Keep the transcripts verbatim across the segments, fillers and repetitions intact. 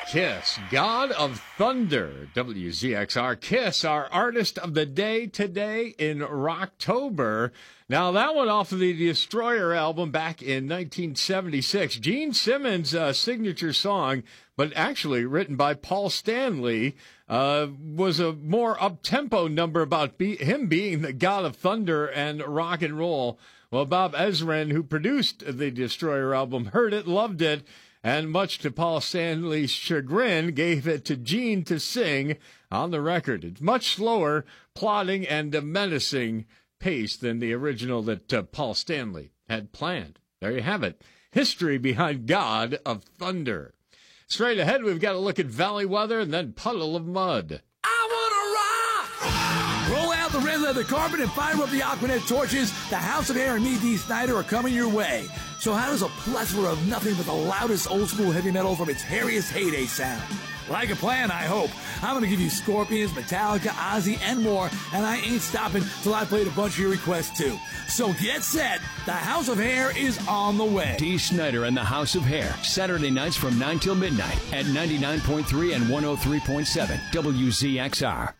Kiss, God of Thunder, W Z X R. Kiss, our artist of the day today in Rocktober. Now, that one off of the Destroyer album back in nineteen seventy-six. Gene Simmons' uh, signature song, but actually written by Paul Stanley, uh, was a more up-tempo number about be- him being the God of Thunder and rock and roll. Well, Bob Ezrin, who produced the Destroyer album, heard it, loved it, and much to Paul Stanley's chagrin, gave it to Gene to sing on the record. It's much slower, plodding, and a menacing pace than the original that uh, Paul Stanley had planned. There you have it. History behind God of Thunder. Straight ahead, we've got to look at Valley weather and then Puddle of Mud. I want to rock! Roll out the red leather carpet and fire up the Aquanet torches. The House of Hair and me, Dee Snider, are coming your way. So how does a plethora of nothing but the loudest old-school heavy metal from its hairiest heyday sound? Like a plan, I hope. I'm going to give you Scorpions, Metallica, Ozzy, and more, and I ain't stopping till I played a bunch of your requests, too. So get set. The House of Hair is on the way. Dee Snider and the House of Hair, Saturday nights from nine till midnight at ninety-nine point three and one oh three point seven W Z X R.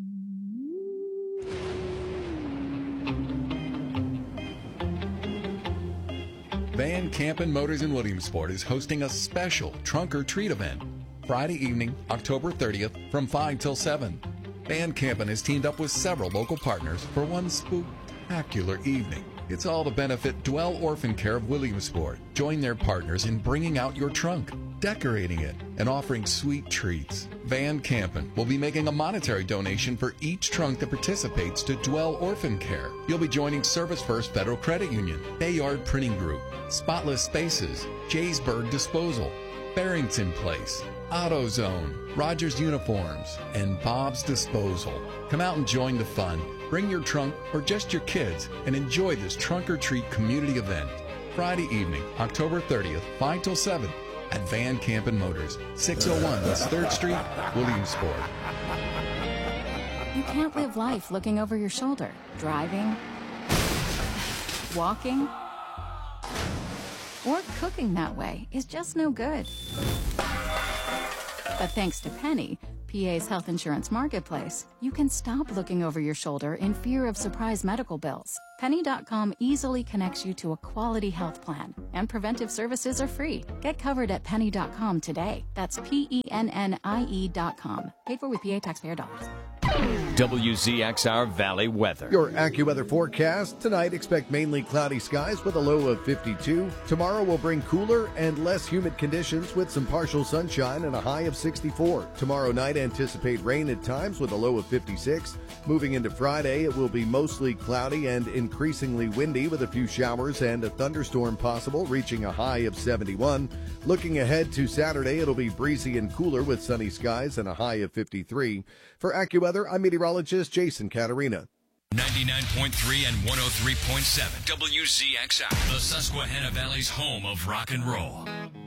Van Campen Motors in Williamsport is hosting a special trunk or treat event Friday evening, October thirtieth from five till seven. Van Campen has teamed up with several local partners for one spectacular evening. It's all to benefit Dwell Orphan Care of Williamsport. Join their partners in bringing out your trunk, decorating it, and offering sweet treats. Van Campen will be making a monetary donation for each trunk that participates to Dwell Orphan Care. You'll be joining Service First Federal Credit Union, Bayard Printing Group, Spotless Spaces, Jaysburg Disposal, Barrington Place, AutoZone, Rogers Uniforms, and Bob's Disposal. Come out and join the fun. Bring your trunk or just your kids and enjoy this trunk or treat community event. Friday evening, October thirtieth, five till seven at Van Campen Motors, six oh one West third Street, Williamsport. You can't live life looking over your shoulder. Driving, walking, or cooking that way is just no good. But thanks to Penny, P A's health insurance marketplace, you can stop looking over your shoulder in fear of surprise medical bills. Penny dot com easily connects you to a quality health plan, and preventive services are free. Get covered at Penny dot com today. That's P E N N I E dot com. Paid for with P A taxpayer dollars. W Z X R Valley weather. Your AccuWeather forecast. Tonight, expect mainly cloudy skies with a low of fifty-two. Tomorrow will bring cooler and less humid conditions with some partial sunshine and a high of sixty-four. Tomorrow night, anticipate rain at times with a low of fifty-six. Moving into Friday, it will be mostly cloudy and increasingly windy with a few showers and a thunderstorm possible, reaching a high of seventy-one. Looking ahead to Saturday, it'll be breezy and cooler with sunny skies and a high of fifty-three. For AccuWeather, I'm meteorologist Jason Caterina. ninety-nine point three and one oh three point seven W Z X R, the Susquehanna Valley's home of rock and roll.